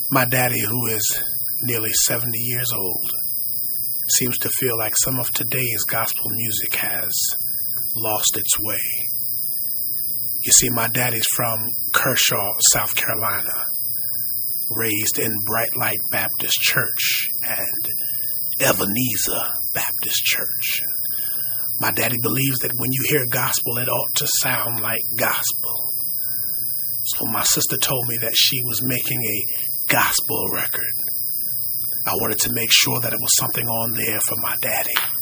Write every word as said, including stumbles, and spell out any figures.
My daddy, who is nearly seventy years old, seems to feel like some of today's gospel music has lost its way. You see, my daddy's from Kershaw, South Carolina, raised in Bright Light Baptist Church and Ebenezer Baptist Church. My daddy believes that when you hear gospel, it ought to sound like gospel. So my sister told me that she was making a gospel record. I wanted to make sure that it was something on there for my daddy.